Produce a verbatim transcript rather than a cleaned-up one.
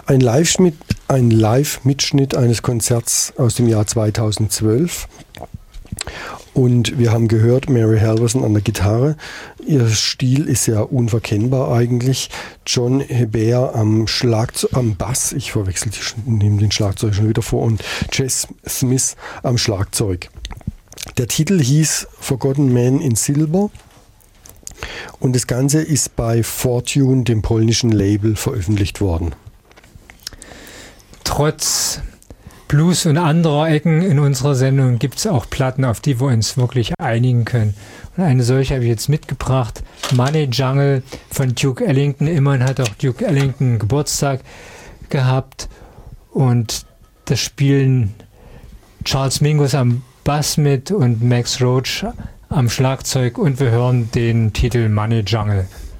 Ein Live-Mitschnitt, ein Live-Mitschnitt eines Konzerts aus dem Jahr zweitausendzwölf. Und wir haben gehört, Mary Halvorsen an der Gitarre. Ihr Stil ist ja unverkennbar eigentlich. John Hebert am Schlagzeug, am Bass, ich verwechsel nehme den Schlagzeug schon wieder vor, und Jess Smith am Schlagzeug. Der Titel hieß Forgotten Man in Silver und das Ganze ist bei Fortune, dem polnischen Label, veröffentlicht worden. Trotz Blues und anderer Ecken in unserer Sendung gibt es auch Platten, auf die wir uns wirklich einigen können. Und eine solche habe ich jetzt mitgebracht, Money Jungle von Duke Ellington. Immerhin hat auch Duke Ellington Geburtstag gehabt und das spielen Charles Mingus am Bass mit und Max Roach am Schlagzeug und wir hören den Titel Money Jungle.